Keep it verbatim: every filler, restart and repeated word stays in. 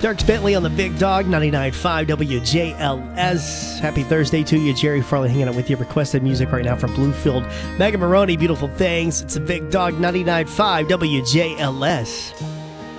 Dirks Bentley on the Big Dog, ninety-nine point five W J L S. Happy Thursday to you. Jerry Farley hanging out with you. Requested music right now from Bluefield. Megan Maroney, Beautiful Things. It's the Big Dog, ninety-nine point five W J L S.